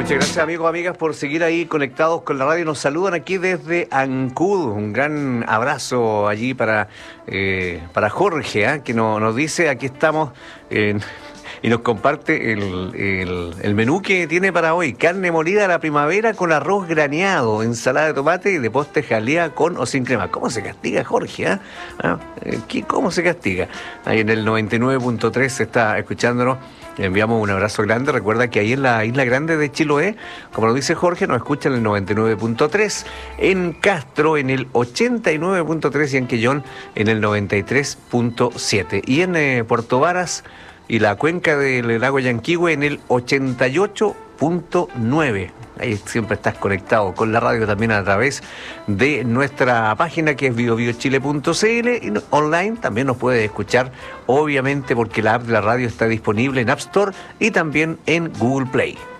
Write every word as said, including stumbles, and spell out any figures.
Muchas gracias, amigos, amigas, por seguir ahí conectados con la radio. Nos saludan aquí desde Ancud. Un gran abrazo allí para, eh, para Jorge, ¿eh? que no, nos dice, aquí estamos, eh, y nos comparte el, el, el menú que tiene para hoy. Carne molida a la primavera con arroz graneado, ensalada de tomate y de postre jalea con o sin crema. ¿Cómo se castiga, Jorge? ¿eh? ¿Ah? ¿Cómo se castiga? Ahí en el noventa y nueve punto tres se está escuchándonos. Le enviamos un abrazo grande. Recuerda que ahí en la Isla Grande de Chiloé, como lo dice Jorge, nos escuchan en el noventa y nueve punto tres, en Castro en el ochenta y nueve punto tres y en Quellón en el noventa y tres punto siete. Y en eh, Puerto Varas y la cuenca del lago Yanquihue en el ochenta y ocho punto nueve. Ahí siempre estás conectado con la radio también a través de nuestra página que es bio bio chile punto c l, y online también nos puedes escuchar, obviamente, porque la app de la radio está disponible en App Store y también en Google Play.